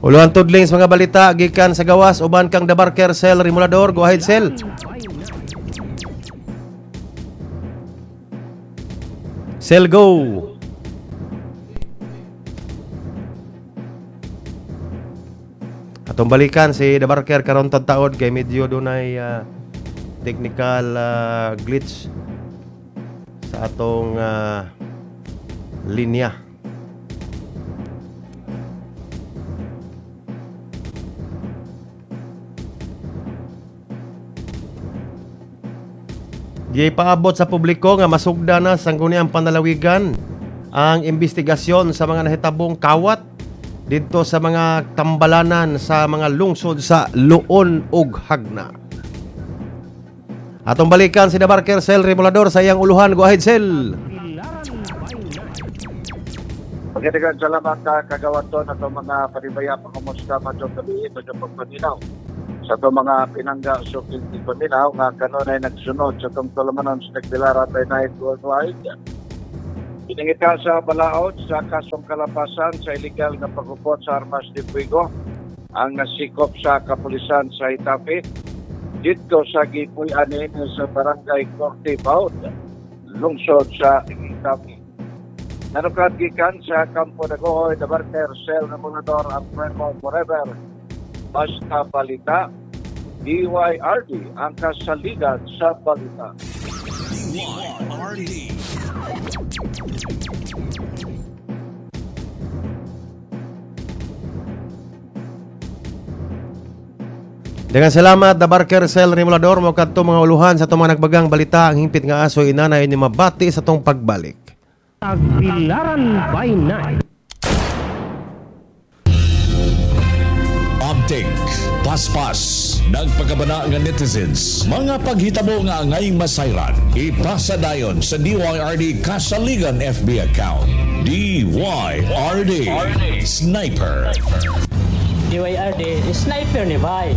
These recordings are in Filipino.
Uluhan tudling sa mga balita gikan sa gawas uban kang The Barker Cell Remulador. Go ahead, Cell. Cell, go. Atong balikan si The Barker karon taon kay medyo dunay technical glitch sa atong linya. Gipaabot sa publiko nga masugda na sang ang panalawigan ang investigasyon sa mga nahitabong kawat dito sa mga tambalanan sa mga lungsod sa Luon ug Hagna. Atong balikan si The Barker Cell Remulador sa iyang uluhan. Go ahead, Cell. Magandang salamat kagawaton at mga panibaya pangumusta matong gabi ito sa pagpaminaw. Sa itong mga pinangga so paminaw nga kanon ay nagsunod sa itong tulumanon sa Tagbilaran by Night Worldwide. Pinangita sa balaod sa kasong kalapasan sa illegal na pagkupot sa armas de fuego ang nasikop sa kapulisan sa Itape dito sa Gipuy-anin sa Barangay Cortibaud, lungsod sa Itape. Nanukad gikan sa Kampo de Gohoy, The Barker Cell Remulador ang Premo Forever. Basta balita, DYRD ang kasaligan sa balita. DYRD. Dengan salamat The Barker Cell Remulador mo kadto mga uluhan sa itong mga nagbagang balita ang hingpit nga aso inanay ni mabati sa itong pagbalik. Tagbilaran by Night. Update, paspas, nagpagabana nga netizens, mga paghitabo nga ngay masayran, ipasa dayon sa DYRD Kasaligan FB account. DYRD Sniper. DYRD Sniper ni Bay.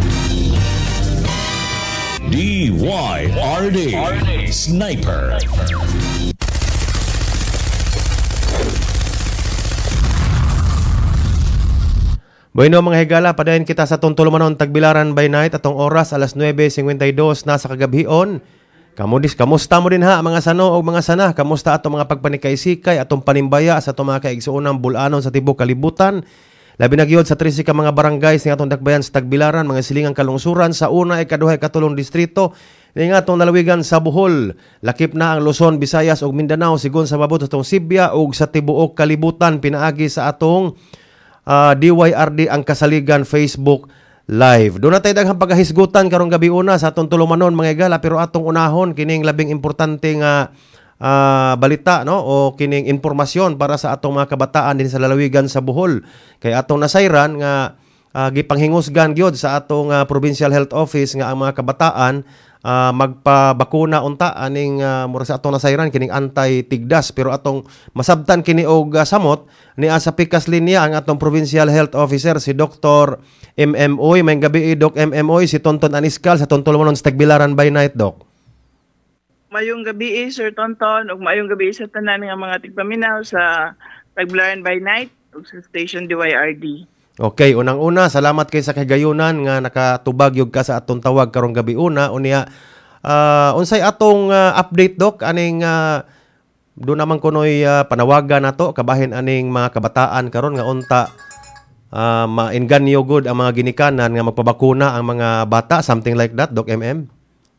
DYRD Sniper. Bueno mga higala, padayon kita sa itong tulumanon Tagbilaran by Night atong oras alas 9:52 na sa kagabion. Kamusta mo din ha mga sano o mga sana? Kamusta atong mga pagpanikay-sikay atong panimbaya sa itong mga kaigsuunang bulanon sa tibok kalibutan? Labi na gyud sa 13 ka mga barangays nga atong dakbayan sa Tagbilaran, mga silingang kalungsuran sa una ikaduha katulong distrito ni nga atong nalawigan sa Bohol. Lakip na ang Luzon, Visayas ug Mindanao sigon sa mabot atong Sibya ug sa tibuok kalibutan pinaagi sa atong DYRD ang Kasaligan Facebook Live. Doon na tayo daghang pagkahisgutan karong gabi una sa atong tulumanon mga igala, pero atong unahon kining labing importante nga balita no o kining impormasyon para sa atong mga kabataan din sa lalawigan sa Bohol. Kay atong nasayran nga gipanghingusgan gyud sa atong Provincial Health Office nga ang mga kabataan magpabakuna unta aning mura sa atong nasayran kining anti-tigdas, pero atong masabtan kini og samot ni sa pikas linya ang atong Provincial Health Officer si Dr. MMOy. May gabi Doc MMOy si Tonton Aniskal sa Tontolomanon sa Tagbilaran by Night, Doc. Mayong gabi Sir Tonton ug mayong gabi sa tanan nga mga tigpaminaw sa Tagbilaran by Night ug sa station DYRD. Okay, unang-una, salamat kay sa kagayunan nga nakatubag yug ka sa atong tawag karong gabi una. Unya, unsay atong update, Doc, aning doon naman kunoy panawagan nato kabahin aning mga kabataan karon nga unta ma-inganyo good ang mga ginikanan nga magpabakuna ang mga bata, something like that, Doc MM?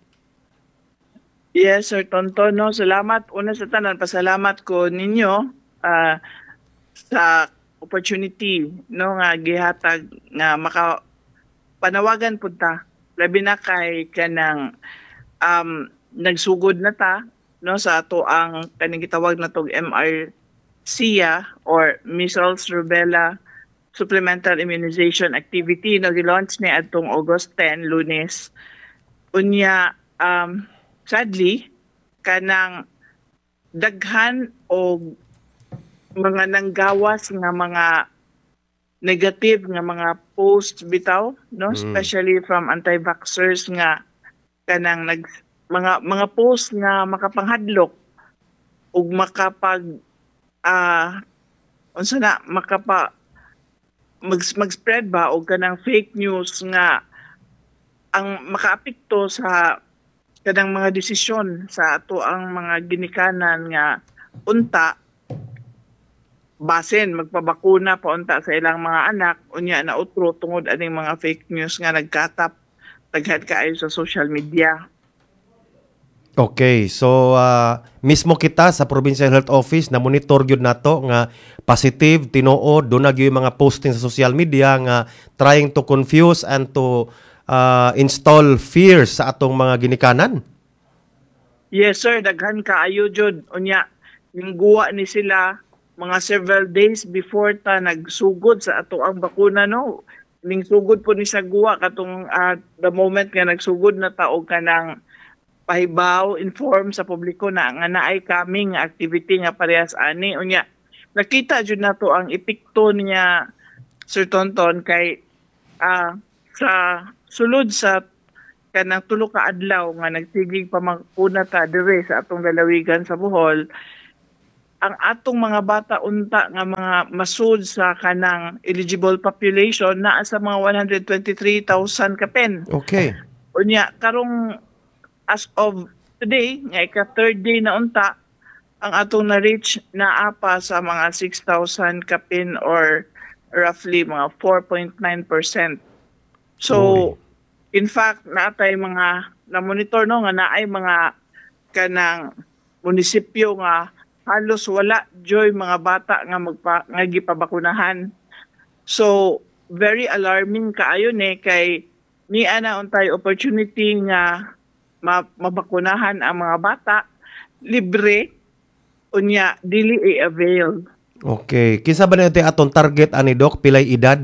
Yes, Sir Tonton, no, salamat una sa tanan, pasalamat ko ninyo sa opportunity no nga gihatag nga makapanawagan punta labi na kay kanang nagsugod na ta no sa ato ang kaning gitawag na tog MRCA or Measles Rubella Supplemental Immunization Activity no gi-launch ni adtong August 10 Lunes. Unya sadly kanang daghan og mga nanggawas nga mga negative nga mga posts bitaw no especially from anti-vaxxers nga kanang mga post nga makapanghadlok ug makapag mag-spread ba o kanang fake news nga ang makaapekto sa kanang mga desisyon sa ato ang mga ginikanan nga unta basin magpabakuna pa unta sa ilang mga anak unya na utro tungod aning mga fake news nga nagkatap daghan kaayo sa social media. Okay, so mismo kita sa Provincial Health Office na monitor gyud nato nga positive tinuod dunag yung mga posting sa social media nga trying to confuse and to install fears sa atong mga ginikanan. Yes sir, daghan kaayo jud unya yung guwa ni sila mga several days before ta nagsugod sa ato ang bakuna no. Ning sugod po ni sa guwa katong the moment nga nagsugod na ta og kanang pahibaw, inform sa publiko na nga naay kaming activity nga parehas ani. Unya, nakita jud nato ang epekto niya, Sir Tonton, kay sa sulod sa kanang tulo ka adlaw nga nagsigig pamanguna ta dire sa atong lalawigan sa Bohol, ang atong mga bata unta nga mga masud sa kanang eligible population naa sa mga 123,000 kapen. Okay. Unya, karong as of today, nga ika-third day na unta, ang atong na-reach na apa sa mga 6,000 kapin or roughly mga 4.9%. So, in fact, naatay mga na-monitor no, nga naay mga kanang munisipyo nga halos wala joy mga bata nga nga gipabakunahan. So, very alarming kaayo ni kay ni ana untay opportunity nga mabakunahan ang mga bata libre unya dili i-avail. Okay, kinsa ba natin atong target ani Doc pilay edad?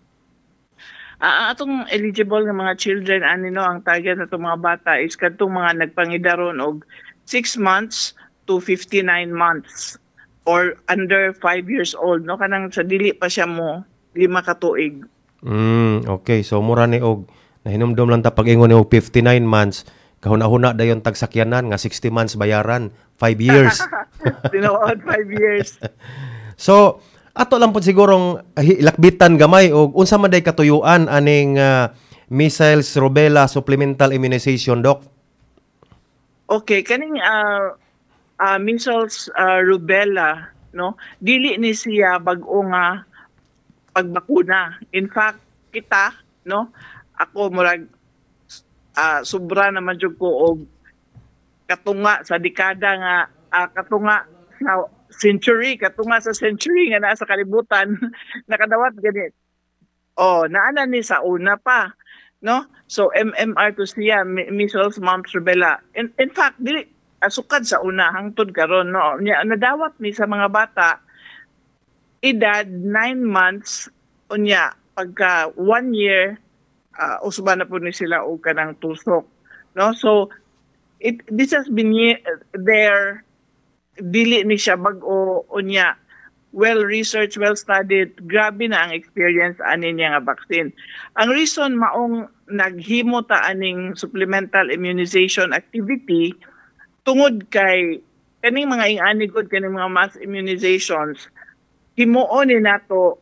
Atong eligible nga mga children ani no ang target natong mga bata is kadtong mga nagpangidaron og 6 months to 59 months or under 5 years old no kanang sa dili pa siya mo 5 ka tuig. Okay, so mura ni og nahinumdum lang ta pag-ingon ni og 59 months. Kahuna-huna dayon tagsakyanan nga 60 months bayaran, 5 years. Tinuod 5 years. So, ato lang po sigurong ilakbitan gamay og unsa man day katuyuan aning measles, rubella supplemental immunization, Doc. Okay, kaning measles, rubella, no? Dili ni siya bag-o nga pagbakuna. In fact, kita, no? Ako murag sobra naman jud ko og katunga sa dekada nga katunga sa century nga naa sa kalibutan nakadawat gani. Naana ni sa una pa, no? So MMR to siya measles, mumps, rubella. In fact dili sukad sa una hangtod karon no. Nadawat ni sa mga bata edad 9 months unya pagka 1 year usba na po ni sila o kanang tusok, no? So this has been there, dili ni siya bag-o unya, well researched, well studied, grabe na ang experience ani niya nga vaccine. Ang reason maong naghimo ta aning supplemental immunization activity tungod kay kaning mga ingani gud kaning mga mass immunizations himuon ni nato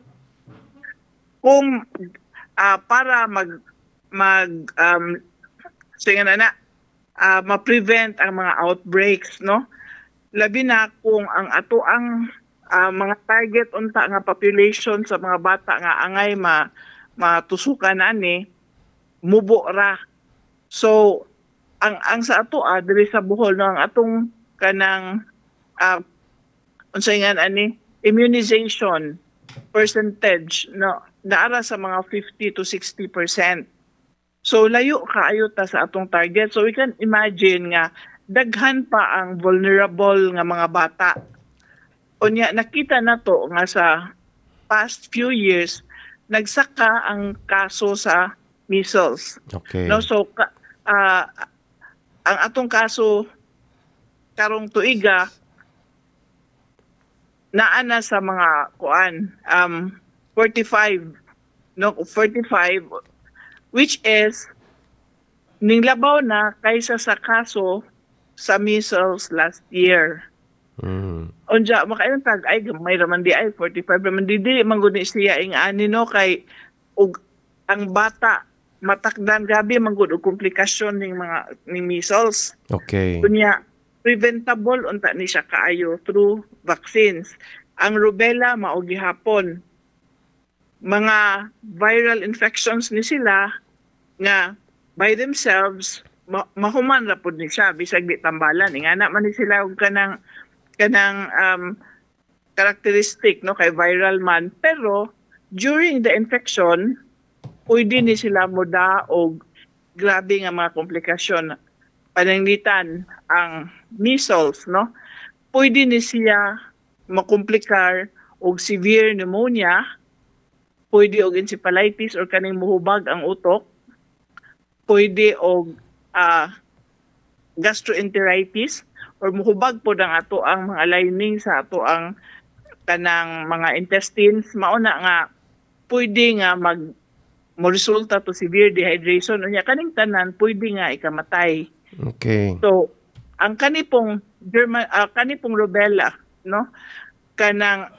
kung para ma-prevent ang mga outbreaks, no? Labi na kung ang ato ang mga target unta nga population sa mga bata nga angay matusukan ani mubo ra. So ang sa ato diri sa Bohol no ang atong kanang unsay nga ani immunization percentage no naara sa mga 50 to 60%. So layo kaayo ta sa atong target. So we can imagine nga daghan pa ang vulnerable nga mga bata. Unya nakita nato nga sa past few years nagsaka ang kaso sa measles. Okay. No, so ang atong kaso karong tuiga naana sa mga 45 which is ninglabaw na kaysa sa kaso sa measles last year. Unja makayon tag ay gamay raman di ay 45 raman di man gud ni siya ing ani no kay ug ang bata matakdan gabi man gud og komplikasyon ning measles. Okay. Kunya preventable unta ni siya kaayo through vaccines. Ang rubella mao gihapon mga viral infections ni sila nga by themselves mahuman ra pud ni siya bisag di tambalan ingana man ni sila og kanang characteristic no kay viral man pero during the infection pwede ni sila moda og grabe nga mga komplikasyon pananglitan ang measles no pwede ni siya makomplikar og severe pneumonia pwede og encephalitis or kaning muhubag ang utok pwede og gastroenteritis or muhubag po ang ato ang mga lining sa ato ang kanang mga intestines mauna nga pwede nga mo-resulta to severe dehydration unya kaning tanan pwede nga ikamatay. Okay. So ang kanipong rubella no kanang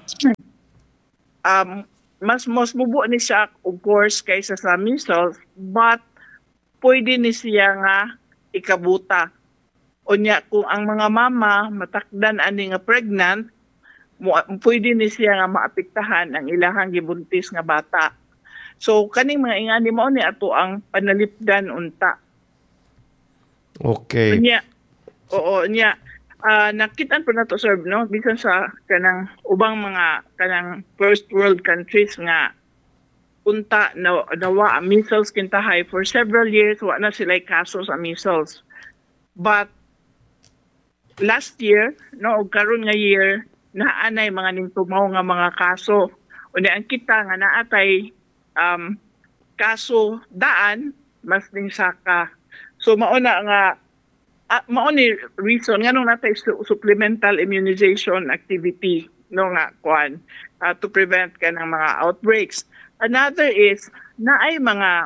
mas mubo ni siya of course kaysa sa measles but pwede ni siya nga ikabuta. Unya kung ang mga mama matakdan ani nga pregnant pwede ni siya nga maapektahan ang ilahang gibuntis nga bata. So kaning mga ingani mao ni ato ang panalipdan unta. Okay. Unya nakitaan po nato sir no bisan sa kanang ubang mga kanang first world countries nga unta nawa ang measles kintahay for several years wa na sila kaso sa measles. But last year no og karon nga year naanay mga ning tumaw nga mga kaso unya ang kita nga naatay kaso daan mas ning saka so mao nga mao ni reason nganong natay supplemental immunization activity no nga kwan to prevent kanang mga outbreaks. Another is naay mga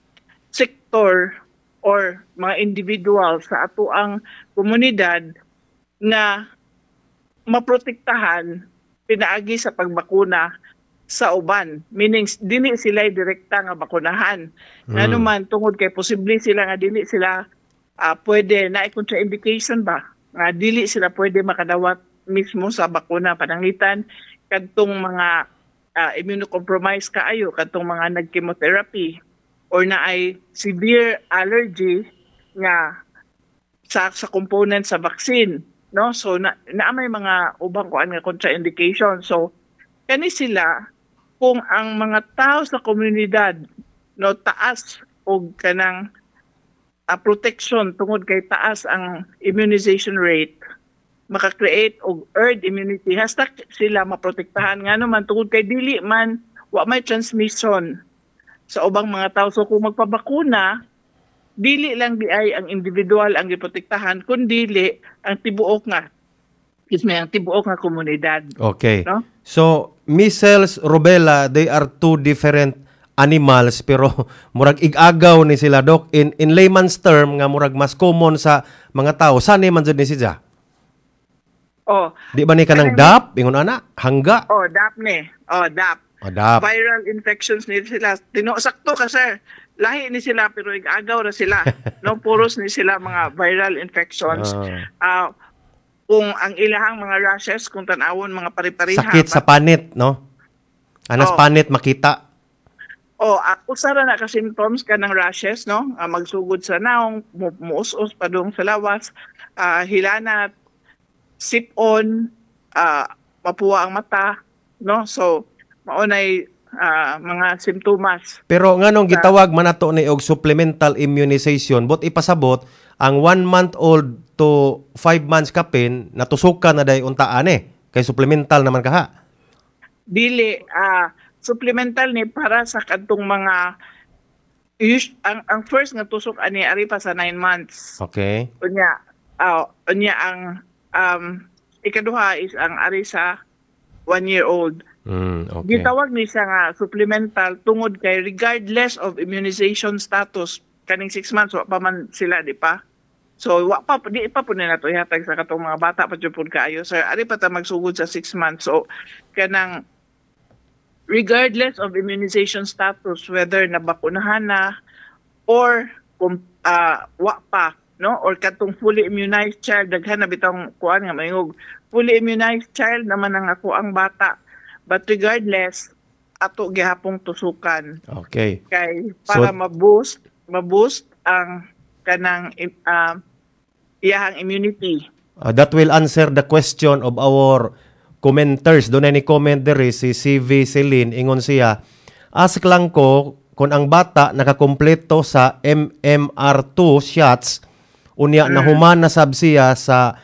sektor or mga individual sa ato ang komunidad na maprotektahan pinaagi sa pagbakuna sa uban. Meaning, dili sila direkta nga bakunahan. Ngano man, tungod kay posible sila nga dili sila pwede na contraindication ba? Nga dili sila pwede makadawat mismo sa bakuna pananglitan kadtong mga immunocompromised kaayo, kadtong mga nag-chemotherapy or na ay severe allergy nga sa component sa vaccine. No? So, may mga ubang kuan nga contraindication. So, kani sila, kung ang mga tao sa komunidad no taas og kanang protection tungod kay taas ang immunization rate maka-create og herd immunity hasta sila maprotektahan ngano man tungod kay dili man wa may transmission sa ubang mga tao so kung magpabakuna dili lang di ay ang individual ang giprotektahan kundi dili ang tibuok nga ang tibuok nga komunidad. Okay. No? So, measles, rubella, they are two different animals pero murag igagaw ni sila dok in layman's term nga murag mas common sa mga tao. Saan man jud ni siya? Oh. Di ba ni kanang DAP ingon ana? Hangga. Oh, DAP ni. Oh, DAP. Oh, DAP. Viral infections ni sila. Sakto ka sir. Lahi ni sila pero igagaw ra sila. No puros ni sila mga viral infections. Kung ang ilahang mga rashes, kung tanawon mga pari-pariha. Sakit sa panit, no? Anas panit makita. Usara na ka symptoms ka ng rashes, no? Magsugod sa naong, muus-us pa doon sa lawas, hilanat, sip-on, mapuwa ang mata, no? So, maunay mga simptomas. Pero nganong gitawag man nato ni og supplemental immunization, but ipasabot ang 1-month-old to 5 months kapin natusukan na day untaan kay supplemental naman kaha. Dili supplemental ni para sa kadtong mga ang first nga tusok ani ari pa sa 9 months. Okay. Unya ang ikaduha is ang ari sa 1-year-old. Okay. Gitawag ni siya nga supplemental tungod kay regardless of immunization status kaning 6 months wa pa man sila di pa. So di pa po nila to ihatag sa katong mga bata pa jud pud kaayo sir. Ari pa ta magsugod sa 6 months. So kanang regardless of immunization status, whether nabakunahan na or kung wa pa, no, or katong fully immunized child, daghan na bitang kuan nga mayngog fully immunized child naman ang ako ang bata, but regardless ato gihapong tusukan Okay. kay para So- ma-boost ang kanang iyahang immunity. That will answer the question of our commenters. Doon ni comment diri si CV Celine, ingon siya, ask lang ko kung ang bata nakakumpleto sa MMR2 shots, unya na human na sab siya sa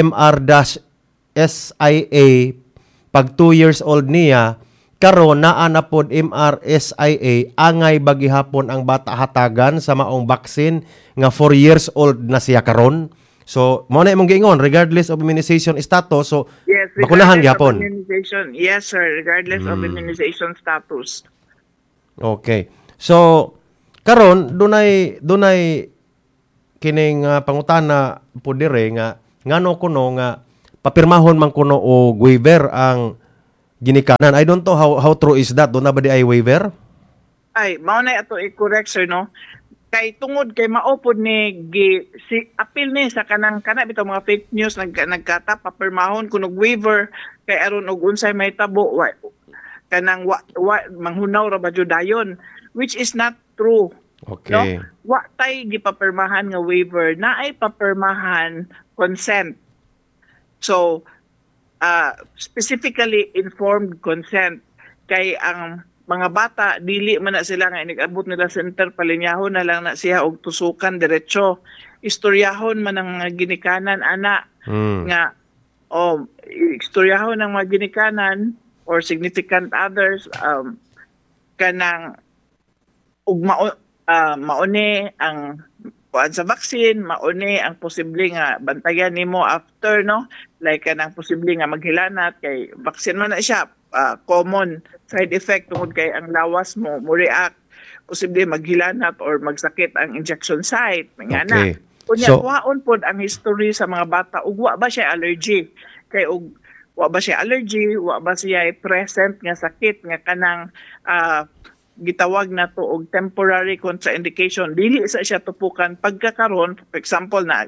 MR-SIA pag 2 years old niya, karon naa na pod MR-SIA, angay bagihapon ang bata hatagan sa maong baksin nga 4 years old na siya karon. So, mo na imong giingon regardless of immunization status, so Yes, bakunahan regardless of gyapon. immunization. Yes, sir, regardless of immunization status. Okay. So, karon dunay kining pangutana po dire nga ngano kuno nga papirmahon man kuno o waiver ang ginikanan. I don't know how true is that. Doon na ba di ay waiver? Ay, mao na ato i-correct sir no. Kay tungod kay maupod ni si appeal ni sa kanang bitaw mga fake news nagkata papirmahon kuno waiver kay aron og unsay may tabo kanang manghunaw ra ba jud dayon, which is not true. Okay. No? Wa tay gipapirmahan nga waiver, naay papirmahan consent. So, specifically informed consent kay ang mga bata dili man na sila nga inigabot nila sa center palinyahon na lang na siya og tusukan diretso, istoryahon man ang mga ginikanan ana nga istoryahon ng mga ginikanan or significant others kanang ug mauni ang kuan sa vaccine, mauni ang posible nga bantayan nimo after, no, like kanang posible nga maghilanat kay vaccine man na siya, common side effect tungod kay ang lawas mo react, posible maghilanat or magsakit ang injection site nga na. Okay. Kunya So- kuhaon pod ang history sa mga bata ug wa ba siya allergy kay ug wa ba siya allergy, wa ba siya present nga sakit nga kanang gitawag na to og temporary contraindication, dili sa siya tupukan pagkakaron. For example na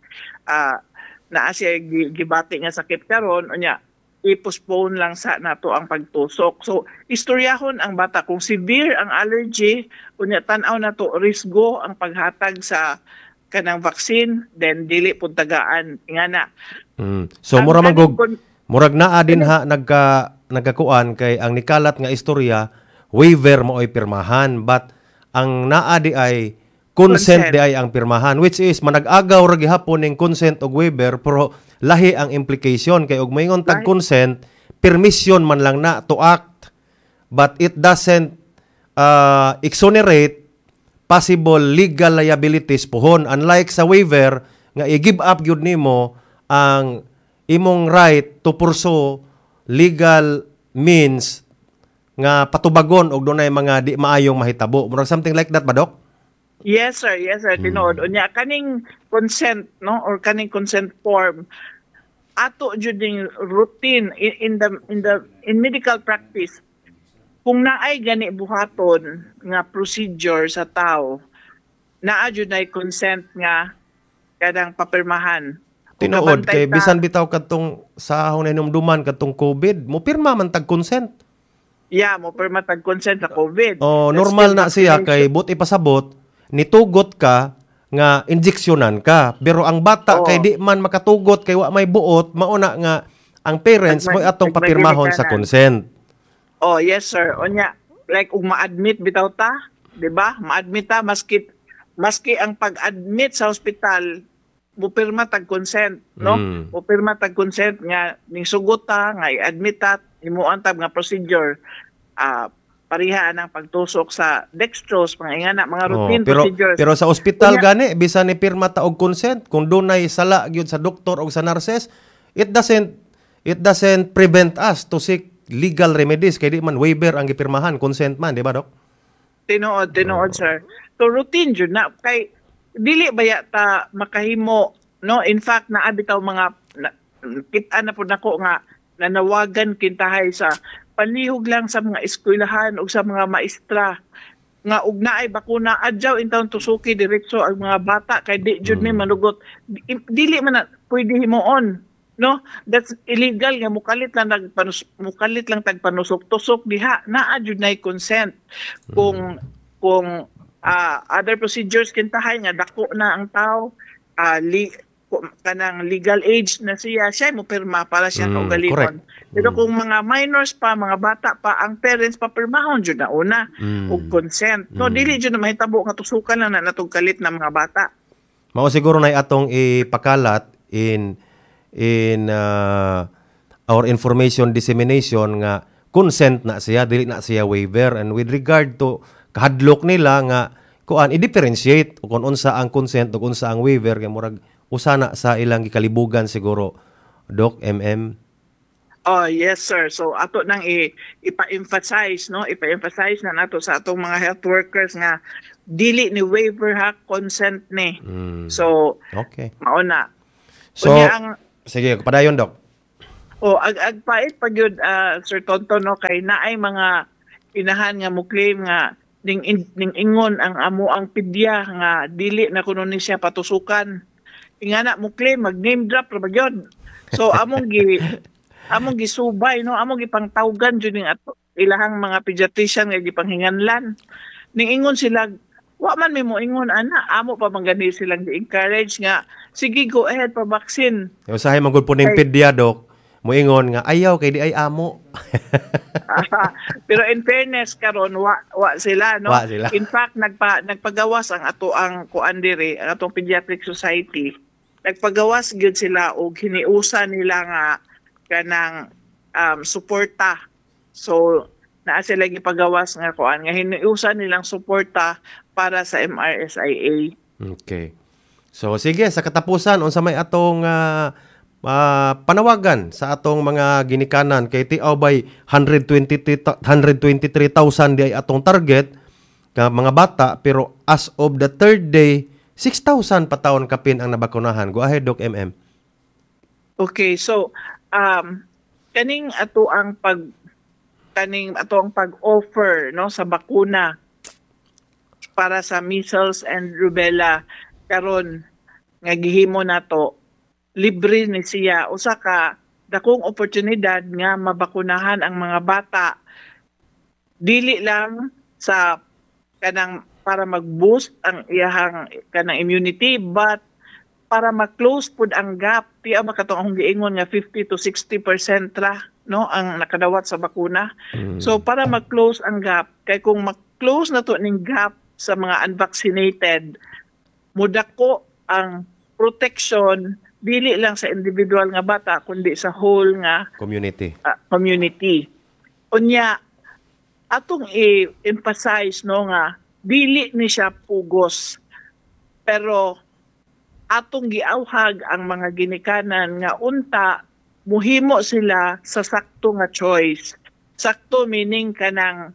siya gibati nga sakit karon, unya i-postpone lang sa nato ang pagtusok. So istoryahon ang bata kung severe ang allergy, unya tan-aw nato risgo ang paghatag sa kanang vaccine, then dili pud tagaan ingana. So Ang mura man kaning gog murag naa din ha nagkakuan kay ang nikalat nga istorya waiver mo ay pirmahan, but ang naa di ay consent Consent. di ay ang pirmahan, which is manag-agaw ra gihapon ning consent ug waiver pero lahi ang implication kay ug moingon tag Right. consent permission man lang na to act, but it doesn't exonerate possible legal liabilities pohon, unlike sa waiver nga i-give up gyud nimo ang imong right to pursue legal means nga patubagon og dunay mga di maayong mahitabo. Murag something like that ba, Dok? Yes sir, tinuod unya kaning consent, no, or kaning consent form ato jud ning routine in medical practice. Kung naay gani buhaton nga procedure sa tao, naa jud nay consent nga kadang papirmahan. Kung Tinuod kabantay kay ta- bisan bitaw kadtong sa ahon na inumduman kadtong COVID, mo pirma man tag consent. Yeah, mo perma tag consent sa COVID. Oh, That's normal still na siya kay vaccination. buti pasabot nitugot ka nga injeksyonan ka. Pero ang bata Oo. kay di man makatugot kay wa may buot, mauna nga ang parents mo atong papirmahon sa consent. Oh, yes sir. Onya, like ug ma-admit bitaw ta, 'di ba? Ma-admit ta maski ang pag-admit sa ospital mupirma tag consent, no? Mupirma tag consent nga ning sugot ta nga i-admit ta himuan tab nga procedure. Pariha ang pagtusok sa dextrose, mga routine procedures. Pero sa ospital Unya- gani bisan ni pirma ta og consent kung dunay sala gyud sa doktor o sa nurses, it doesn't prevent us to seek legal remedies kay di man waiver ang gipirmahan, consent man, di ba, Dok? Tinuod, sir. So routine jud na kay dili baya ta makahimo, no? In fact, naa bitaw mga kita na po nako nga nanawagan kintahay sa panlihog lang sa mga eskwelahan o sa mga maestra nga ug naay bakuna adyaw intawon tusuki diretso ang mga bata kay di jud may manugot. Dili man na pwede himuon, no? That's illegal nga mukalit lang tagpanusok-tusok diha. Naa jud nay consent. Kung other procedures kintahay nga dako na ang tao, kanang legal age na siya mo pirma para siya kaugalingon. Pero kung mga minors pa, mga bata pa, ang parents pa pirmahon jud na una og consent. No, dili jud na mahitabo nga tusukan lang na natong kalit na mga bata. Mao siguro na atong ipakalat in our information dissemination nga consent na siya, dili na siya waiver. And with regard to kahadlok nila nga kuan i-differentiate kung unsa ang consent ug unsa ang waiver kay murag usana sa ilang gikalibugan siguro, Doc MM. Oh, yes sir. So ato nang ipa-emphasize, no? Ipa-emphasize na nato sa atong mga health workers nga dili ni waiver ha, consent ni. So okay. Mao na. So sige, padayon Doc. Agpait pag yun, Sir Tonton, no, kay naay mga inahan nga mo claim nga ning ingon ang amo ang pidya nga dili na kuno ni siya patusukan. Ingana mo claim mag name drop ra ba yun. So among gisubay, no, among gipangtawgan jud ning ato ilahang mga pediatrician nga gipanghinganlan. Ning ingon sila wa man mi mo ingon ana, amo pa man gani silang gi-encourage nga sige go ahead pa vaccine. Usahay magud po ning pedya Doc. Moingon nga ayaw kay di ay amo. Pero in fairness karon wa sila, no. Wa sila. In fact nagpagawas ang ato ang kuan diri, ang atong Pediatric Society. Nagpagawas gyud sila og hiniusa nila nga kanang suporta. So naa sila gipagawas nga kuan nga hiniusa nilang suporta para sa MRSIA. Okay. So sige, sa katapusan unsa may atong panawagan sa atong mga ginikanan kay tiaw bay 123,000 di ay atong target ka mga bata, pero as of the third day 6,000 pataon kapin ang nabakunahan. Go ahead Doc MM. Okay, so kaning ato ang pag-offer, no, sa bakuna para sa measles and rubella karon nga gihimo nato, libre ni siya. Usa ka dakong oportunidad nga mabakunahan ang mga bata, dili lang sa kanang para mag-boost ang iyahang kanang immunity, but para ma-close pud ang gap. Tiya makatong akong giingon nga 50 to 60% ra, no, ang nakadawat sa bakuna. So para ma-close ang gap, kay kung ma-close na to ning gap sa mga unvaccinated, mudako ang protection dili lang sa individual nga bata kundi sa whole nga Community. Community. Unya atong i-emphasize, no, nga dili ni siya pugos, pero atong giawhag ang mga ginikanan nga unta muhimo sila sa sakto nga choice. Sakto meaning kanang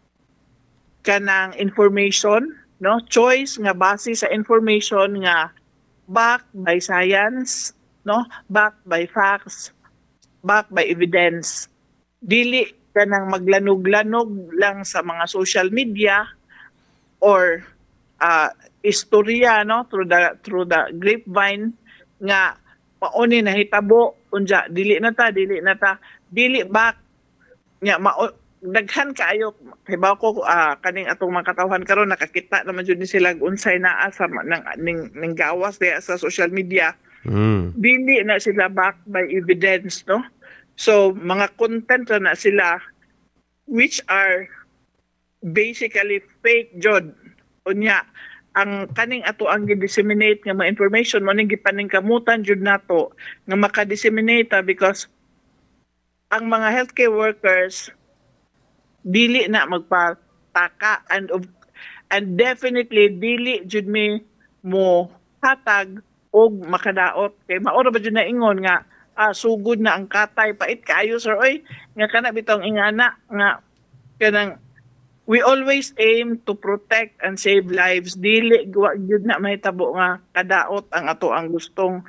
information, no, choice nga base sa information nga backed by science, no, backed by facts, backed by evidence. Dili ka nang maglanog-lanog lang sa mga social media or istorya, no, through the grapevine nga mauni na hitabo unja dili back nya daghan kaayo hibaw ko kaning atong mga katawhan karon nakakita naman jud ni sila unsay naa sa ning gawas diya sa social media. Dili na sila backed by evidence, no. So mga content na sila which are basically fake jud. Unya ang kaning ato ang gi-disseminate nga mga information mo ning gipaningkamutan jud nato nga maka-disseminate because ang mga healthcare workers dili na magpataka and definitely dili jud mi mo hatag og makadaot kay maoro ba jud na ingon nga sugod na ang katay pait kaayo sir oy nga kana bitong ingana nga kanang we always aim to protect and save lives. Dili gyud na mahitabo nga kadaot ang ato ang gustong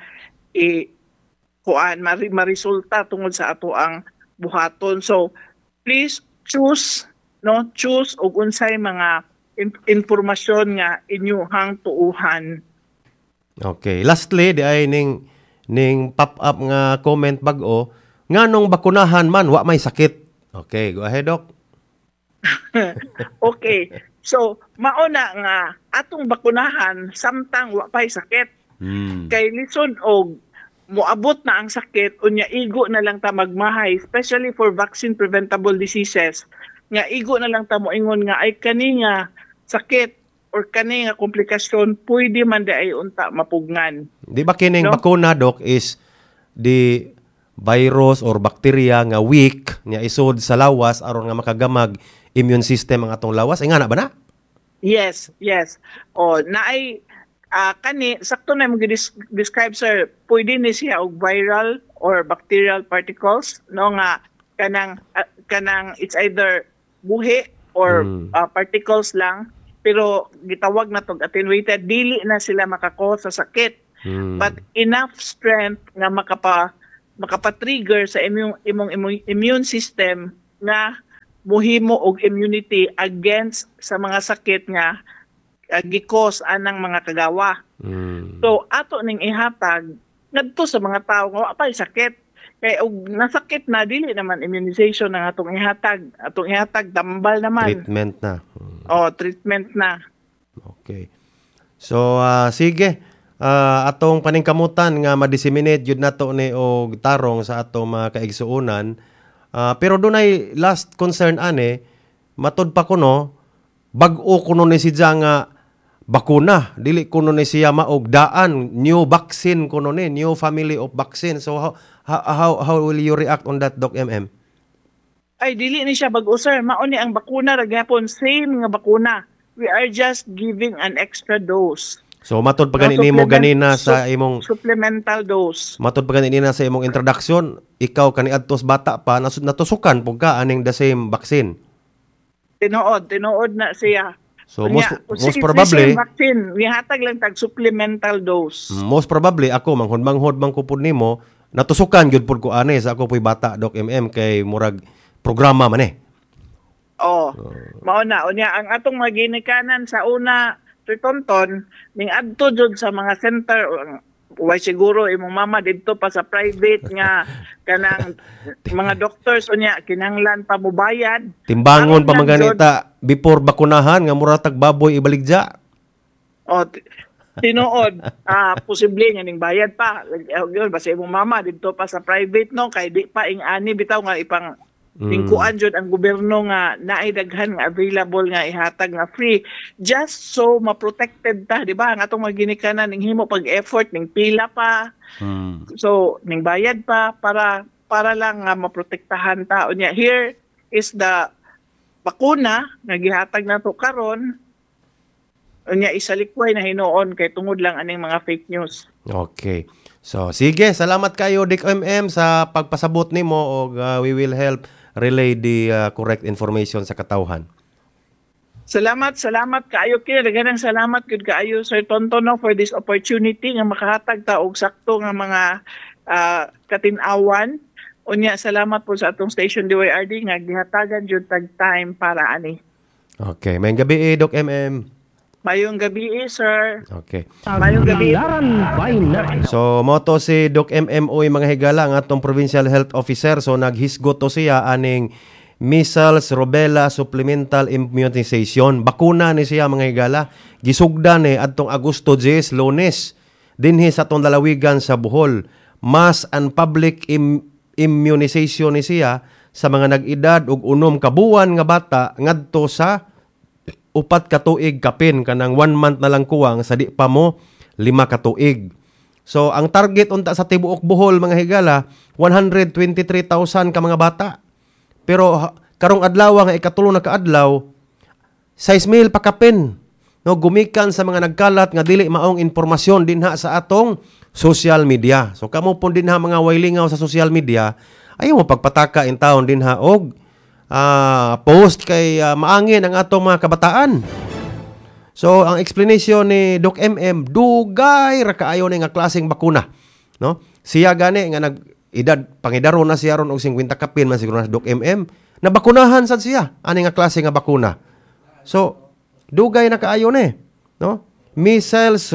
marisulta tungod sa ato ang buhaton. So please choose og unsay mga impormasyon nga inyuhang tuuhan. Okay. Lastly, di ay ning pop-up nga comment bag-o, nganong bakunahan man, wa may sakit. Okay, go ahead, Doc. Okay. So, mauna nga, atong bakunahan, samtang wa pa'y sakit. Kay lison og moabot na ang sakit, unya igo na lang ta magmahay, especially for vaccine-preventable diseases, nga igo na lang ta moingon nga, ay kani nga sakit or kani nga komplikasyon, pwede man di ay unta mapugnan. Di ba kining bakuna, Doc, is the virus or bacteria nga weak, nga isod sa lawas, aron nga makagamag immune system ang atong lawas? Ay nga na ba na? Yes. O, naay, kani, sakto na mo describe, sir, pwede ni siya og viral or bacterial particles, no, nga, kanang it's either buhi or particles lang, pero gitawag na tog attenuated, dili na sila makakos sa sakit. But enough strength nga makapa-trigger sa imong immune system na muhimo og immunity against sa mga sakit nga gikos anang mga kagawa. So ato ning ihatag ngadto sa mga tawo nga wa pay sakit. Kay og nasakit na dili naman immunization ang atong ihatag. Atong ihatag tambal naman. Treatment na. Treatment na. Okay. So sige. Atong paningkamutan nga ma-disseminate yun nato ni og tarong sa atong mga kaigsuonan. Pero dunay last concern ane, matod pa kuno, bag-o kuno ni siya nga bakuna, dili kuno ni siya maog daan, new vaccine kuno ni, new family of vaccine. So how will you react on that, Doc MM? Ay dili ni siya bag-o, sir. Mao ni ang bakuna ra gyapon, same nga bakuna. We are just giving an extra dose. So matod pa ganin nimo ganina sa imong supplemental dose. Matod pa ganin sa imong introduction, ikaw kaniadtos bata pa natusukan pug ka aning the same vaccine. Tinuod na siya. So most probably vaccine, ihatag lang tag supplemental dose. Most probably ako manghod man ko pud nimo, natusukan gyud pud ko ani sa ako puy bata, Doc MM, kay murag programa man mao na unya ang atong maginikanan sa una Tonton, ning adto jud sa mga center, way siguro imong mama didto pa sa private nga kanang mga doctors unya kinahanglan pa mobayad. Timbangon pa maganita before bakunahan nga mura tag baboy ibaligja. Tinuod, posible nga ning bayad pa. Yun, basta imong mama didto pa sa private, no, kay di pa ing ani bitaw nga ipang tingkuan jud ang gobyerno nga naay daghan nga available nga ihatag nga free just so ma-protected ta, di ba? Ang atong maginikanan ning himo pag-effort ning pila pa. So ning bayad pa para lang nga maprotektahan ta. Unya here is the bakuna nga gihatag nato karon. Unya isalikway na hinuon kay tungod lang aning mga fake news. Okay. So sige, salamat kayo Dick MM sa pagpasabot nimo og we will help relay the correct information sa katawhan. Salamat kaayo kay daghang salamat gud kaayo Sir Tonton for this opportunity nga makahatag ta og sakto nga mga katin-awan. Unya salamat po sa atong station DYRD nga gihatagan jud tag time para ani. Okay, mayong gabi Doc MM. Mayong gabi, sir. Okay. Mayong gabi. So, moto si Doc MMO mga higala, ang atong Provincial Health Officer. So, naghisgot to siya aning measles, rubella, supplemental immunization. Bakuna ni siya mga higala. Gisugda ni atong Agosto 10, Lunes. Dinhi sa atong lalawigan sa Bohol. Mass and public immunization ni siya sa mga nag-edad ug 6 kabuwan nga bata ngadto sa 4 ka tuig kapin kanang 1 month na lang kuwang sa di pa mo 5 ka tuig. So ang target unta sa tibuok Bohol mga higala 123,000 ka mga bata. Pero karong adlaw nga ikatulo na kaadlaw 6,000 pa kapin. No, gumikan sa mga nagkalat nga dili maong impormasyon dinha sa atong social media. So kamo pon dinha mga wailingaw sa social media, ayaw mo pagpataka in taon dinha og post kay maangin ang atong mga kabataan. So ang explanation ni Doc MM, dugay ra kaayo ni nga klaseng bakuna, no? Siya gani nga edad pangidaro na siya ron og 50 kapin man siguro na Doc MM, nabakunahan sad siya ani nga klase nga bakuna. So dugay na kaayo ni, no? Measles,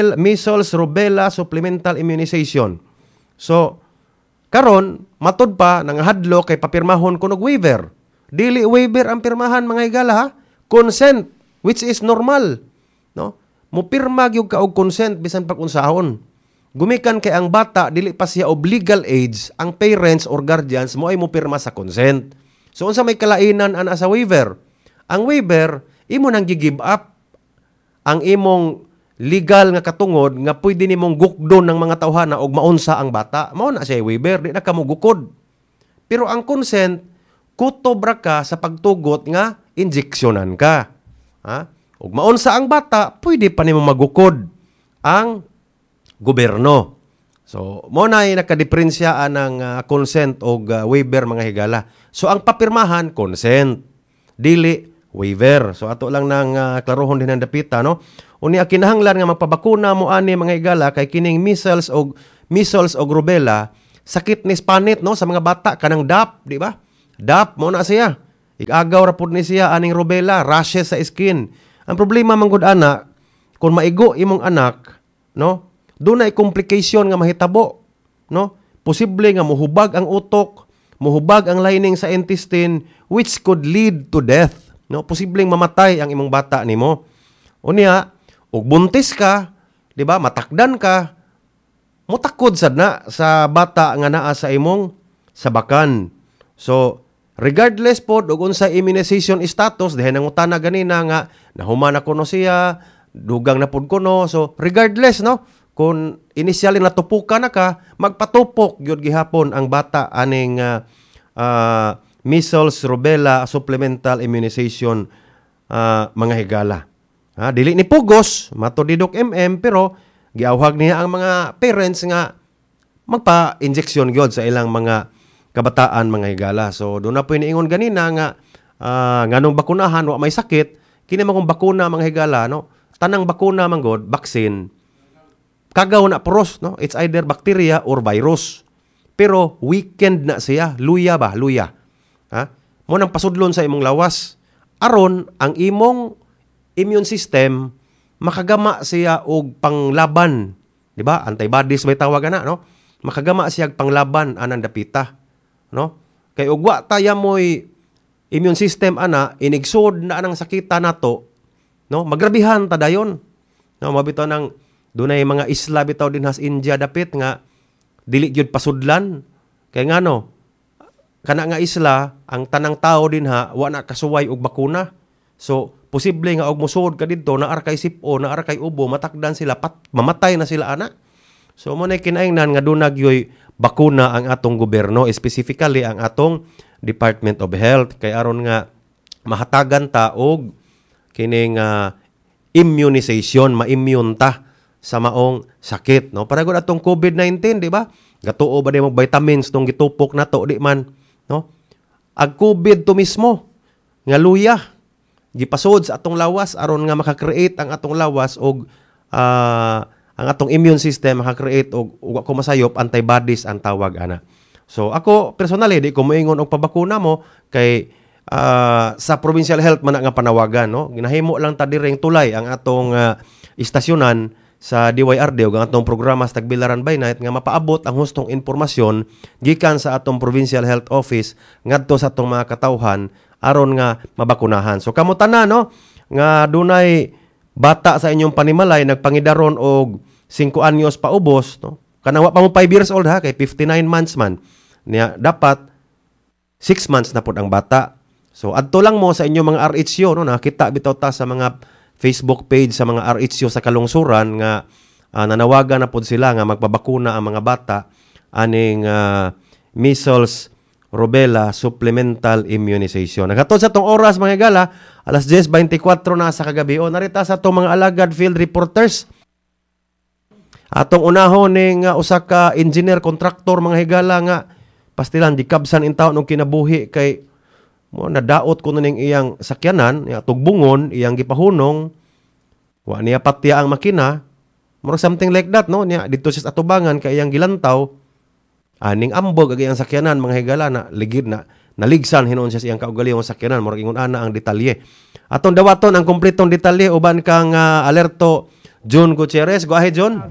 rubella supplemental immunization. So karon matud pa nang hadlo kay papirmahon kunog waiver. Dili waiver ang pirmahan mga higala, ha? Consent, which is normal, no? Mupirma gyud ka og consent bisan pag unsahon. Gumikan kay ang bata dili pa siya of legal age, ang parents or guardians mo ay mupirma sa consent. So unsa may kalainan ana sa waiver? Ang waiver imo nang gi-give up ang imong legal nga katungod nga pwede nimong gukdon ng mga tawhana og maunsa ang bata. Mao na siya waiver, di na kamo gukod. Pero ang consent kutobra ka sa pagtugot nga injeksyonan ka. Ha? Ug maunsa ang bata, pwede pa nimo magukod ang gobyerno. So, mo na nakadiferensyaan ng consent o waiver mga higala. So, ang papirmahan, consent. Dili, waiver. So, ato lang nang klarohon din ang dapita, no? Uni kinahanglan nga magpabakuna mo ani mga higala kay kining measles o rubella, sakit ni spanit, no? Sa mga bata, kanang DAP, di ba? DAP, mo na siya. Igagaw rapod ni siya aning rubella, rashes sa skin. Ang problema manggod ana, kung maigo imong anak, no? Doon ay complication nga mahitabo, no? Posible nga muhubag ang utok, muhubag ang lining sa intestine which could lead to death, no? Posibleng mamatay ang imong bata nimo. Unya, ug buntis ka, di ba? Matakdan ka, mutakod sad na sa bata nga naa sa imong sabakan. So, regardless po og unsa immunization status, dihay nangutana ganina nga nahuman na kuno siya, dugang na pud kuno. So, regardless, no? Kung initially natupukan na ka, magpatupok gyud gihapon ang bata aning measles, rubella, supplemental immunization mga higala. Dili ni pugos, matud ni Doc MM, pero giawhag niya ang mga parents nga magpa-injection gyud sa ilang mga kabataan mga higala. So doon na po iniingon ganina nga nganong bakunahan wa may sakit, kini mga bakuna mga higala, no? Tanang bakuna man god, vaccine, kagaw na pros, no? It's either bacteria or virus. Pero weakened na siya, luya. Ha? Mo nang pasudlon sa imong lawas aron ang imong immune system makagama siya og panglaban, di ba? Antibodies may tawag ana, no? Makagama siya og panglaban anang dapita, no? Kay ugwa taya moy immune system ana inigsod na anang sakita nato, no? Magrabihan ta dayon. No, mabitaw nang dunay mga isla bitaw din has India dapit nga dili gyud pasudlan. Kay ngano? Kana nga isla ang tanang tao din wa na kasuway og bakuna. So posible nga og mosuod ka didto na arkay sipo, na arkay ubo, matakdan sila, mamatay na sila ana. So mo na kinaingnan nga dunag yoy bakuna ang atong gobyerno, specifically ang atong Department of Health, kay aron nga mahatagan ta og kining immunization, ma-immune ta sa maong sakit, no? Para gud atong COVID-19, di ba? Gatuo ba di mo vitamins tong gitupok nato di man, no? Ag COVID to mismo nga luya gipasod sa atong lawas aron nga maka-create ang atong lawas og ang atong immune system maka-create og ko masayop antibodies ang tawag ana. So ako personally di ko moingon og pabakuna mo kay sa provincial health man nga panawagan, no? Ginahimo lang ta direng tulay ang atong istasyonan sa DYRD ug ang atong programa sa Tagbilaran by Night nga mapaabot ang hustong impormasyon gikan sa atong provincial health office ngadto sa atong mga katawhan aron nga mabakunahan. So kamo tanan, no, nga dunay bata sa inyong panimalay nagpangidaron og 5 anyos pa ubos, no? Kanang wa pa mo 5 years old ha, kay 59 months man. Niya dapat 6 months na pud ang bata. So adto lang mo sa inyong mga RHO, no, nakita bitaw ta sa mga Facebook page sa mga RHO sa kalungsuran nga nanawagan na pud sila nga magpabakuna ang mga bata aning measles, rubella, supplemental immunization. Nagatod sa tong oras mga higala, alas 10:24 na sa kagabi. O narita sa tong mga alagad field reporters. Atong unahon ning usa ka engineer contractor mga higala nga pastilan di kabsan in taon og kinabuhi kay mo nadaot ko ning iyang sakyanan, tugbungon, iyang gipahunong, wa niya patya ang makina, more something like that, no? Niya dito sa atubangan kay iyang gilantaw, aning ambog ag iyang sakyanan mga higala na ligid na naligsan hinuon siya sa iyang kaugalingong sakyanan, more ingon ana ang detalye. Atong dawaton ang kumpletong detalye uban kang alerto John Gutierrez. Go ahead, John.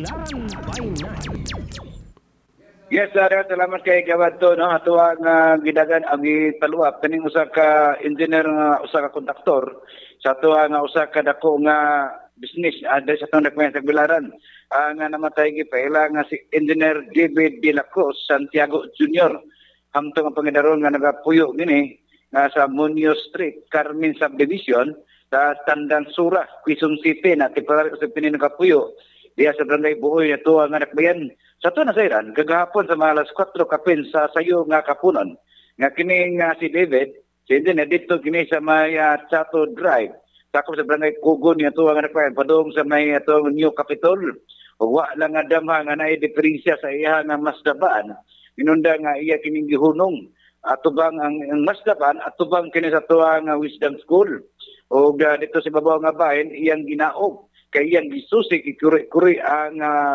Yes, sir. Salamat kay Gawato. No? Ato ang gidagan ang gipaluap. Kaning usa ka engineer nga usa ka kontraktor. Sa ato nga usa ka dako nga business. Dahil sa itong nagmayan sa Bilaran. Nga namatay gipaila nga si Engineer David De La Cruz Santiago Jr. Hamtong ang pangidaron nga nagapuyo gini nga sa Munoz Street, Carmen Subdivision sa Tandang Sura, Quezon City na tipar sa pininagapuyo. Diya sa Barangay Buoy na tuwa nga nakbayan. Sa ito na sayran, kagahapon sa mga alas 4 kapin sa sayo nga kapunon. Nga kini nga si David, si Indian dito kini sa may Chato Drive. Sakop sa Barangay Kugon nga tuwa nga nakbayan. Padong sa may New Capitol. O wa lang nga damha nga naay diferensya sa iya nga masdabaan. Inunda nga iya kining gihunong. Atubang ang masdaban, atubang kini sa tuwa nga Wisdom School. O dito sa babaw nga bahin, iyang ginaog. Kay iyang gisusik, ikuri-kuri ang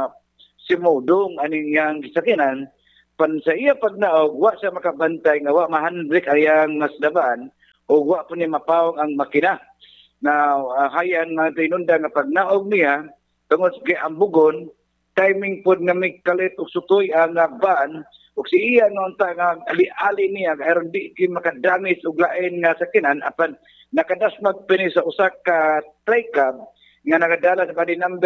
simodong aning iyang gisakinan. Pan sa iya pagnaog, wa siya makabantay nga wa mahandrik ayang masdabaan o wa po niya mapawang ang makina. Na hayan nga tinunda nga pagnaog niya, tungod kay ambugon, timing po nga may kalit o sutoy ang baan, o si iya nga ali-ali niya, kaya di makadamis o lain nga sakinan, apan nakadasmag pini sa usak ka tricab, nga nagadala sa body number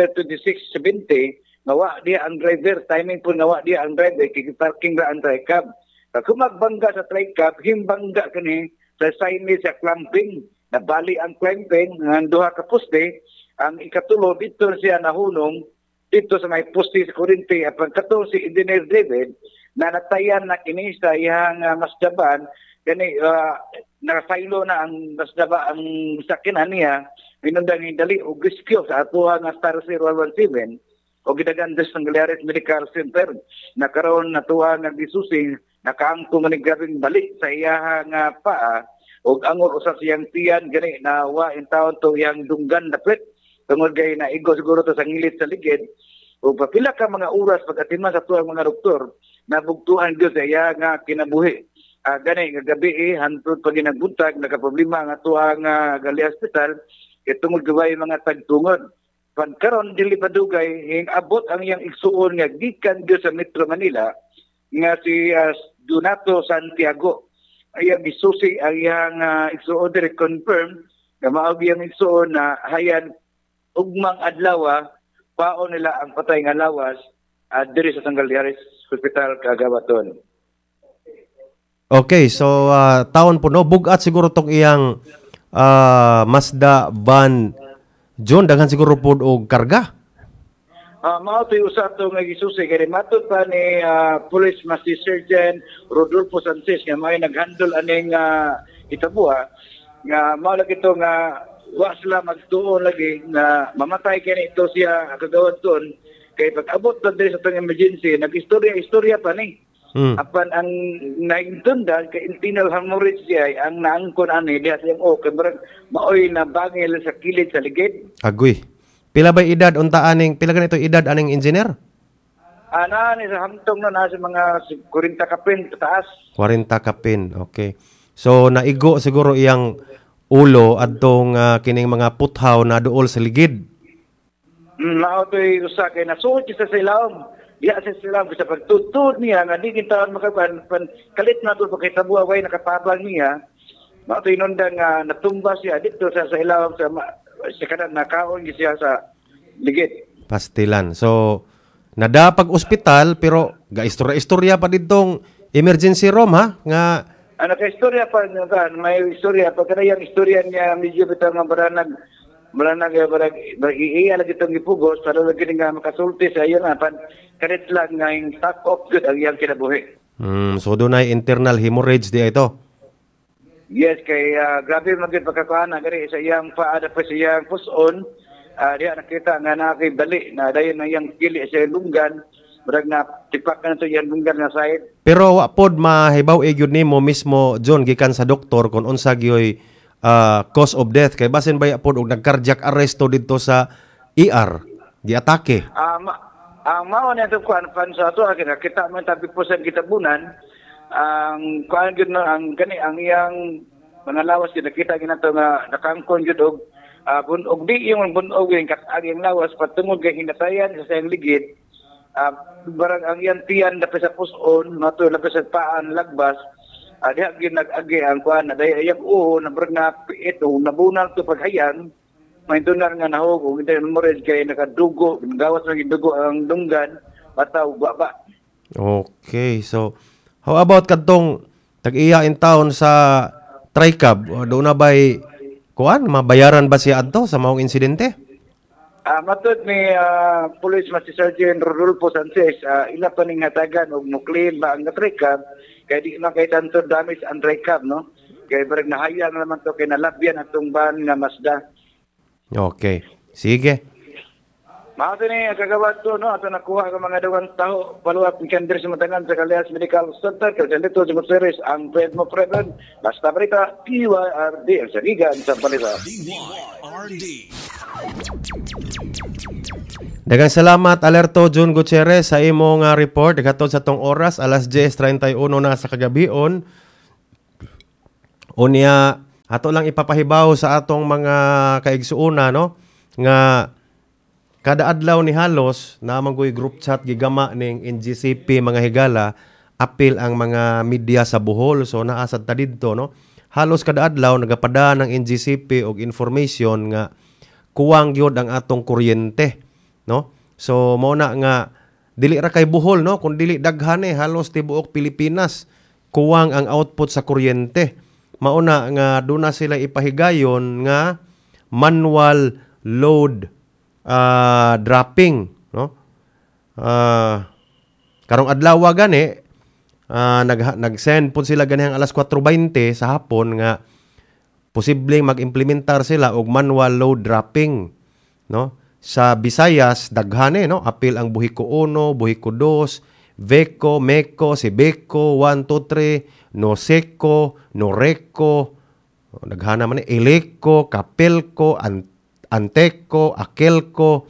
2670, nawa diya ang driver, timing po nawa diya ang driver, kikiparking ra ang tricab. Kung magbangga sa tricab, himbangga kani sa signage sa clamping, nabali ang clamping, ng duha ka poste, ang ikatulo, dito siya nahunong, dito sa may poste sa Corinti, at pagkatong si Engineer David, na natayan na kini sa iyang masdaban, kani nakasaylo na ang masdaba ang sakinan niya, pinundang hindali o rescue sa ato nga Star 0117 o gidagandes ng Galeares Medical Center. Nakaroon na tuwa nga gisusing, nakaangkong nga grabing balik sa iya nga paa o angor usa siyang tiyan gani na wa in taon to yang dunggan dapit tungod kay na igo siguro to sa ngilit sa ligid o papila ka mga oras pag-atima sa tuwang mga doktor nabugtuan gyud sa iya nga kinabuhi. Gani nga gabi hantod pag ginagbuntag nagaproblema nga tuwa nga gali hospital itungod gaway mga tagtungod. Pagkaron dili padugay hing abot ang iyang igsuon nga gikan gyud sa Metro Manila nga si Donato Santiago. Ayang gisusi ang iyang igsuon dire confirm nga mao iyang igsuon na hayan ugmang adlaw paon nila ang patay nga lawas dire sa Galeares Hospital Cagabaton. Okay, so taon po no, bugat siguro tong iyang Mazda van John, daghan siguro po og karga. Mao to'y usa to nga gisusi kay matod pa ni Police Master Sergeant Rodolfo Sanchez nga may naghandle aning itabuha nga mao lagi to nga wa sila magtuon lagi nga mamatay kini ito siya kagawad ton kay pag-abot na din sa itong emergency nag-istorya pa ni apan ang naintundan kay internal hemorrhage siya ang naangkon ani diha siyang kamurag maoy na bangil sa kilid sa ligid. Agoy. Pila ba edad unta aning pila ganito edad aning engineer? Ana ni sa hamtong na nasa mga 40 kapin taas. 40 kapin. Okay. So naigo siguro iyang ulo adtong kining mga puthaw na duol sa ligid. Mao to'y usa kay nasuot sa silawom. Diya sa silawom sa pagtutod niya nga di kintaon makapan kalit na to pagkitabuha way nakatabang niya. Mao to'y inundang natumba siya dito sa silawom sa kanan nakaon siya sa ligid. Pastilan. So nadapag ospital pero gaistorya pa ditong emergency room ha nga ka-istorya pa may istorya pag kanayang istorya niya medyo bitaw nga baranag iya lagi itong ipugos para lagi nga makasulti sa iyo na kanit lang nga yung top of good ang iyang kinabuhi. So doon ay internal hemorrhage di ito? Yes, kay grabe magiging pagkakuhan gari sa iyang paada pa sa iyang puson diya nakita nga nakibali na dayon na iyang kili sa lunggan marag na tipak na ito iyang lunggan nga side Pero wa pod mahibaw gyud nimo mismo John gikan sa doktor kung unsa gyoy cause of death kay basin baya pod og nag-cardiac arresto didto sa ER giatake. Ang mao na ito kuan sa ato kita man tabi po sa kitabunan ang kuan gyud na ang gani ang iyang mga lawas gyud nakita ginato nga nakangkon gyud og bunog di yung bunog yung ang lawas patungod kay hinatayan sa sayang ligid. Barang ang iyang tiyan lapis sa puson nato lapis sa paan lagbas diha ginag-agi ang kuan na daya iyang na barang na ito nabunal to paghayan may tunar nga nahog ug hindi mo red kay nakadugo gawas ng dugo ang dunggan bataw baba. Okay, so how about kadtong tag-iya in town sa Tricab? Do na bay kuan mabayaran ba siya adto sa maong insidente? Matod ni Police Master Sergeant Rodolfo Sanchez, ila pa ning hatagan og mo-claim ba ang Tricab kay di na kay tanto damage ang Tricab no. Kay barag nahayang naman to kay nalabyan atong van nga Mazda. Okay. Sige. Mao ni kagawad to no ato nakuha ka mga dawang taho follow-up ni Kandres Matangan sa Calihas Medical Center kay dito sa series ang Fred mo Fredon basta balita PYRD ang sarigan sa balita. DYRD. Daghang salamat Alerto June Gutierrez sa imong report gatod sa tong oras alas 10:31 na sa kagabion. Unya ato lang ipapahibaw sa atong mga kaigsuona no nga kada adlaw ni halos na mangoy group chat gigama ning NGCP mga higala apil ang mga media sa Bohol so naasad ta didto no halos kada adlaw nagapada ng NGCP og information nga kuwang gyud ang atong kuryente no so mao na nga dili ra kay Bohol no kun dili daghan halos tibuok Pilipinas kuwang ang output sa kuryente mao na nga duna sila ipahigayon nga manual load dropping no karong adlaw gani nag-send pud sila ganihang alas 4:20 sa hapon nga posibleng mag-implementar sila og manual load dropping no sa Visayas daghane no apil ang Buhiko 1, Buhiko 2, Veco, Meco, Sibeco 1 2 3 Noseco, Noreco daghana man Eleco, Capelco, Anteco, Akelco,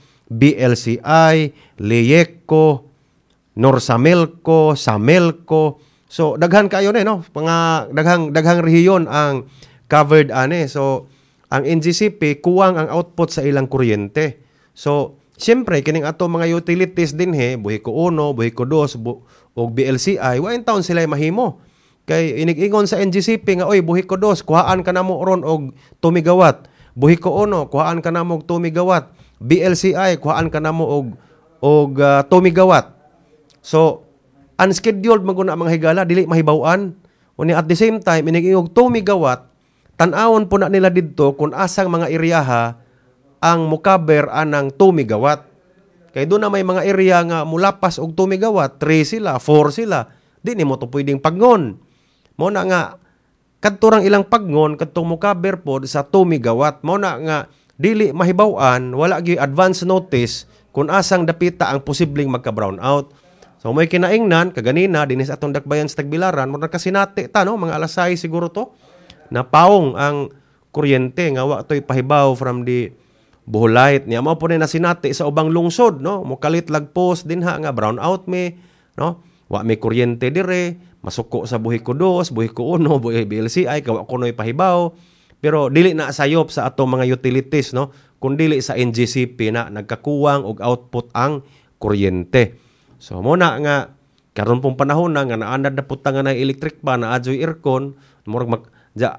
BLCI, Leyeco, Norsamelco, Samelco. So daghan kayo no, mga daghang rehiyon ang covered ane. So ang NGCP kuwang ang output sa ilang kuryente. So siyempre kining ato mga utilities din Buhiko 1, Buhiko 2 ug BLCI, wa in town sila mahimo. Kay inig-ingon sa NGCP nga oy Buhiko 2 kuhaan ka namo ron og 2 megawatt. Buhiko 1, kuhaan ka namo og 2 megawatt. BLCI, kuhaan ka namo og 2 megawatt. So, unscheduled maguna mga higala, dili mahibaw-an. Unya at the same time, inigingog 2 megawatt, tan-awon po na nila didto kung asang mga area ang mukaber anang 2 megawatt. Kay doon na may mga area nga mulapas og 2 megawatt, 3 sila, 4 sila. Di ni mo to pwedeng pagnon. Mo na nga, kadturang ilang pagnon kadtong mukaber pod sa 2 megawatt mao na nga dili mahibaw-an wala gyud advance notice kung asang dapita ang posibleng magka-brown out. So may kinaingnan kaganina dinis atong dakbayan sa Tagbilaran mo nakasinati ta no mga alas 6 siguro to na paong ang kuryente nga wa toy pahibaw from the Boholite niya mao po na sinati sa ubang lungsod no mukalit lagpos dinha nga brown out me no wa may kuryente dire masuko sa Buhiko 2, Buhiko 1, BLCI, kawa kunoy pahibaw. Pero dili na sayop sa atong mga utilities, no? Kung dili sa NGCP na nagkakuwang og output ang kuryente. So, muna nga, karon pong panahon na nga naanad na puta nga na electric pa, na adyo'y aircon, murag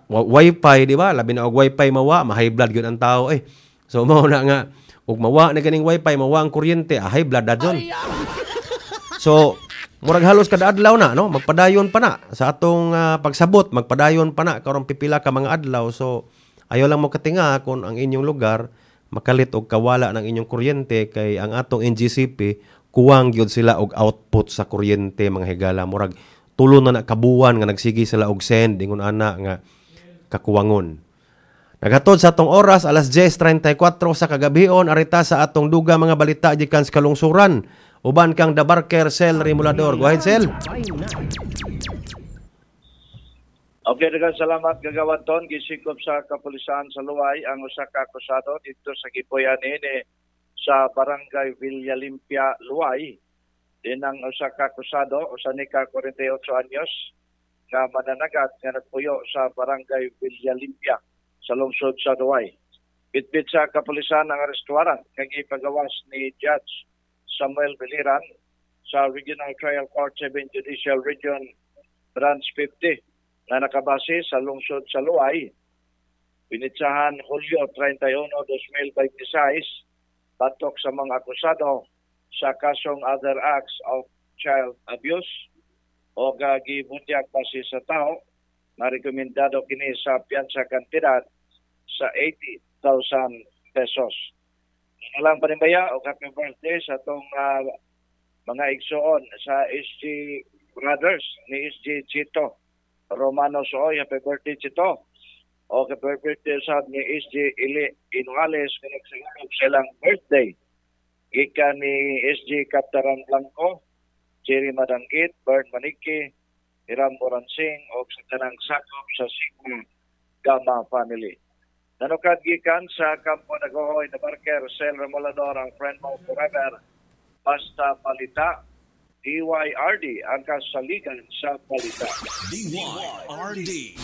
wifi, di ba? Labi na og wifi mawa, ma-high blood yun ang tao. So, muna nga, ug mawa na ganing wifi, mawa ang kuryente, high blood na dyan. So, murag halos kada adlaw na no magpadayon pa na sa atong pagsabot magpadayon pa na karon pipila ka mga adlaw so ayo lang mo katinga kung ang inyong lugar makalit og kawala ng inyong kuryente kay ang atong NGCP kuwang gyud sila og output sa kuryente mga higala murag tulo na kabuwan nga nagsigi sila og send ingon ana nga kakuwangon. Naghatod sa atong oras alas 10:34 sa kagabion arita sa atong duga mga balita gikan sa kalungsuran. uban kang The Barker Cell Remulador. Go ahead, Cell. by night. Okay, daghang salamat gagawaton gisikop sa kapulisan sa Luway ang usa ka akusado dito sa gipuy-an ini sa Barangay Villa Limpia, Luway. Din ang usa ka akusado, usa ni ka 48 anyos nga mananagat nga nagpuyo sa Barangay Villa Limpia sa lungsod sa Luway. Bitbit sa kapulisan ang arestuaran kag ipagawas ni Judge Samuel Biliran sa Regional Trial Court 7 Judicial Region Branch 50 na nakabase sa lungsod sa Luway. Pinitsahan Hulyo 31, 2026 batok sa mga akusado sa kasong other acts of child abuse o gibunyak base sa tao na rekomendado kini sa piyansa kantidad sa 80,000 pesos. Alang panimaya o happy birthday sa itong mga igsoon sa SG Brothers ni SG Chito Romano Soy. Happy birthday, Chito. O happy birthday sa ni SG Ili Inuales na nagsagulog silang birthday. Ika ni SG Kaptaran Blanco, Jerry Madangkit, Bern Maniki, Hiram Moransing o sa tanang sakop sa Sigma Gama family. Nanukad gikan sa Kampo Nagohoy na Barker Cell Remulador ang friend mo forever. Basta palita, DYRD ang kasaligan sa palita. DYRD.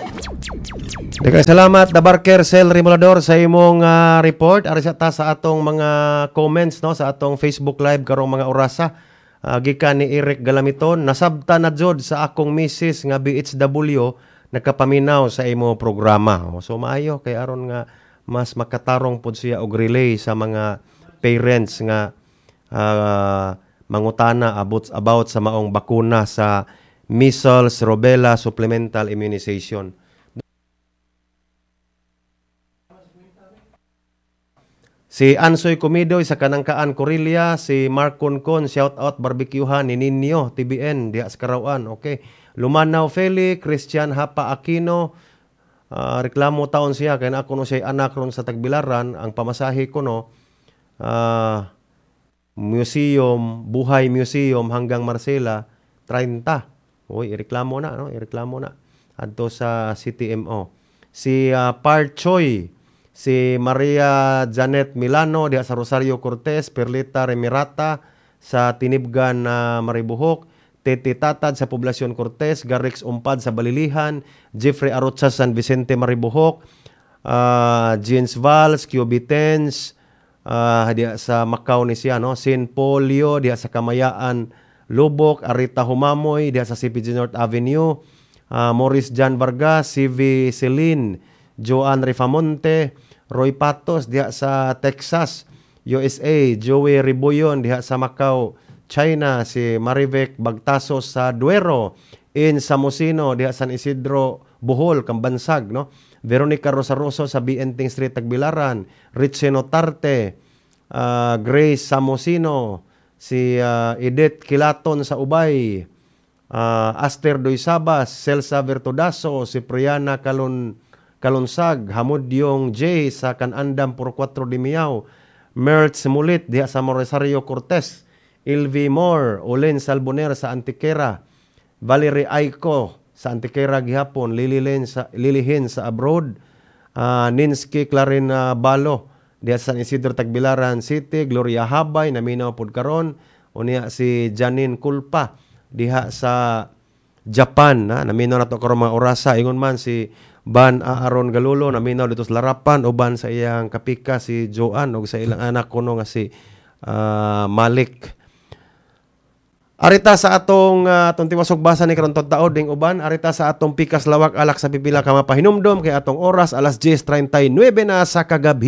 Daghang salamat The Barker Cell Remulador sa imong report. Ari sa ta sa atong mga comments no sa atong Facebook live karong mga orasa. Gikan ni Eric Galamiton, nasabta na jud sa akong misis nga BHW nagkapaminaw sa imo programa. So maayo kay aron nga mas makatarong pud siya og relay sa mga parents nga mangutana about sa maong bakuna sa measles, rubella, supplemental immunization. Si Ansoy Comido sa Kanangkaan Corillia, si Mark Concon, shout out barbecuehan ni Ninyo TBN diha sa Karawan. Okay. Lumanaw Feli, Christian Hapa Aquino, reklamo taon siya kay ako no siya anak ron sa Tagbilaran, ang pamasahe ko no museum, Buhay Museum hanggang Marcela 30. Oy, ireklamo na no, ireklamo na adto sa CTMO. Si Parchoy, si Maria Janet Milano diha sa Rosario Cortez, Perlita Remirata sa Tinibgan na Maribuhok, Tete Tatad sa Poblasyon Cortez, Garrix Umpad sa Balilihan, Jeffrey Arotza San Vicente Maribuhok, Jeans Valls, Cubitens, diya sa Macau ni siya, no? Sin Polio, diya sa Kamayaan, Lubok, Arita Humamoy, diya sa CPG North Avenue, Morris Jan Vargas, CV Celine, Joan Rifamonte, Roy Patos, diya sa Texas, USA, Joey Riboyon, diya sa Macau, China, si Marivek Bagtasos sa Duero, in Samosino, diha San Isidro, Bohol, Kambansag, no? Veronica Rosaroso sa Bienting Street, Tagbilaran, Richeno Tarte, Grace Samosino, si Edith Kilaton sa Ubay, Aster Doysabas, Celsa Vertodaso, si Priana Kalonsag, Hamudyong J sa Canandam por 4 de Miao, Mertz Mulit diha sa Rosario Cortez, Ilvi Moore, Olen Salboner sa Antiquera, Valerie Aiko sa Antiquera gihapon, Lilihin sa Abroad, Ninsky Clarin Balo diha sa San Isidro Tagbilaran City, Gloria Habay naminaw pud karon, unya si Janine Culpa diha sa Japan, naminaw nato karon mga orasa. Ingon man si Ban Aaron Galulo naminaw dito sa Larapan, uban sa iyang kapika si Joan ug sa ilang anak kuno nga si Malik. Arita sa atong tiwasog basa ni karon taod ding uban, arita sa atong pikas lawak alak sa pipila ka mapahinumdom kay atong oras alas 10:39 na sa kagabi.